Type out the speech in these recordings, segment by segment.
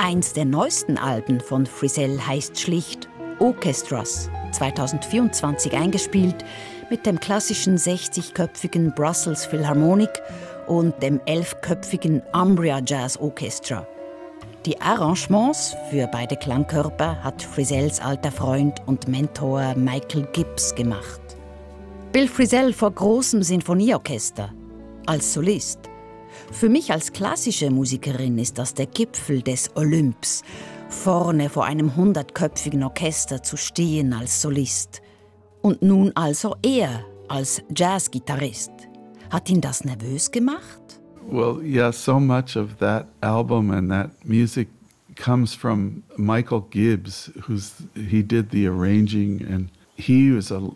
Eins der neuesten Alben von Frizell heißt schlicht Orchestras, 2024 eingespielt, mit dem klassischen 60-köpfigen Brussels Philharmonic und dem 11-köpfigen Umbria Jazz Orchestra. Die Arrangements für beide Klangkörper hat Frizells alter Freund und Mentor Michael Gibbs gemacht. Bill Frizell vor großem Sinfonieorchester, als Solist. Für mich als klassische Musikerin ist das der Gipfel des Olymps, vorne vor einem 100-köpfigen Orchester zu stehen als Solist. Und nun also er als Jazzgitarrist. Hat ihn das nervös gemacht? Well, yeah, so much of that album and that music comes from Michael Gibbs, he did the arranging, and he was a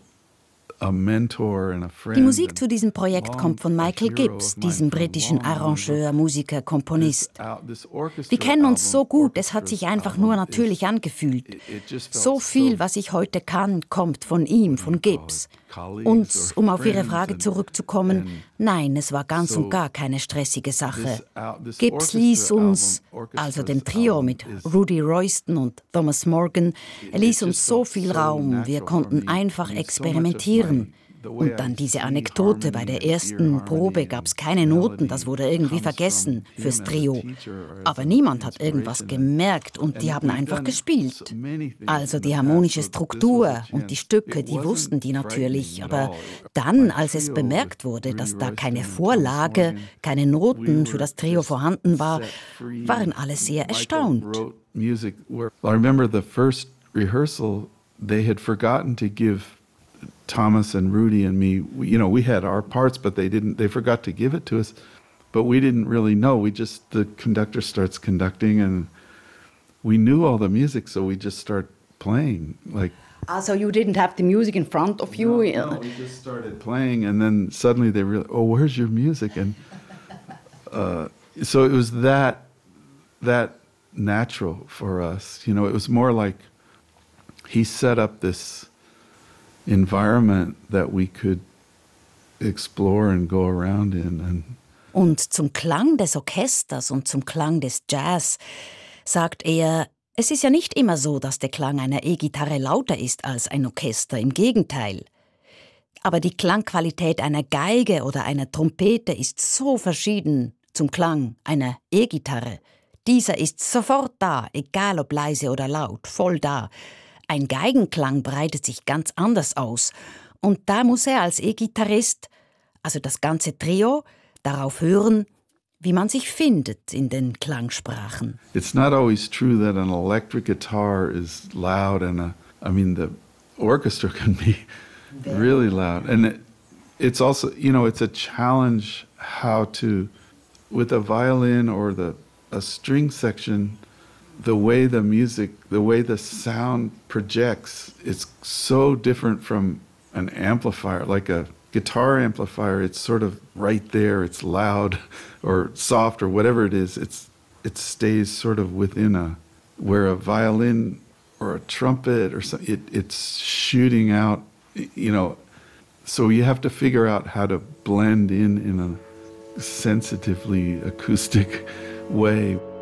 mentor and a friend. Die Musik zu diesem Projekt kommt von Michael Gibbs, diesem britischen Arrangeur, Musiker, Komponist. Wir kennen uns so gut, es hat sich einfach nur natürlich angefühlt. So viel, was ich heute kann, kommt von ihm, von Gibbs. Und um auf Ihre Frage zurückzukommen, nein, es war ganz und gar keine stressige Sache. Gibbs ließ uns, also dem Trio mit Rudy Royston und Thomas Morgan, er ließ uns so viel Raum, wir konnten einfach experimentieren. Und dann diese Anekdote, bei der ersten Probe gab es keine Noten, das wurde irgendwie vergessen fürs Trio. Aber niemand hat irgendwas gemerkt und die haben einfach gespielt. Also die harmonische Struktur und die Stücke, die wussten die natürlich. Aber dann, als es bemerkt wurde, dass da keine Vorlage, keine Noten für das Trio vorhanden war, waren alle sehr erstaunt. I remember the first rehearsal, they had forgotten to give Thomas and Rudy and me, we had our parts, but they forgot to give it to us. But we didn't really know. The conductor starts conducting and we knew all the music, so we just start playing. So you didn't have the music in front of you? No, we just started playing and then suddenly they realized, oh, where's your music? And so it was that natural for us. It was more like he set up this environment that we could explore and go around in. Und zum Klang des Orchesters und zum Klang des Jazz sagt er, es ist ja nicht immer so, dass der Klang einer E-Gitarre lauter ist als ein Orchester, im Gegenteil. Aber die Klangqualität einer Geige oder einer Trompete ist so verschieden zum Klang einer E-Gitarre. Dieser ist sofort da, egal ob leise oder laut, voll da. Ein Geigenklang breitet sich ganz anders aus. Und da muss er als E-Gitarrist, also das ganze Trio, darauf hören, wie man sich findet in den Klangsprachen. It's not always true that an electric guitar is loud the orchestra can be really loud. And it's also, it's a challenge how to, with a violin or a string section, the way the sound projects, it's so different from an amplifier. Like a guitar amplifier, it's sort of right there, it's loud or soft or whatever it is. It stays sort of within where a violin or a trumpet or something, it's shooting out, so you have to figure out how to blend in a sensitively acoustic way.